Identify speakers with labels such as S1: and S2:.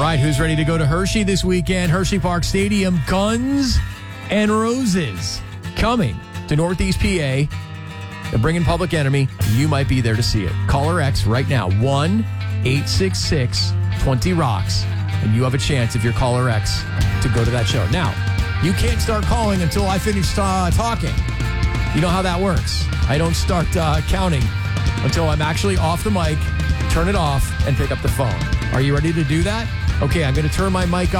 S1: right, who's ready to go to Hershey this weekend? Hershey Park Stadium, Guns N' Roses coming to Northeast PA. They're bringing Public Enemy. You might be there to see it. Caller X right now, 1-866-20-ROCKS. And you have a chance, if you're Caller X, to go to that show. Now, you can't start calling until I finish talking. You know how that works. I don't start counting until I'm actually off the mic, turn it off, and pick up the phone. Are you ready to do that? Okay, I'm going to turn my mic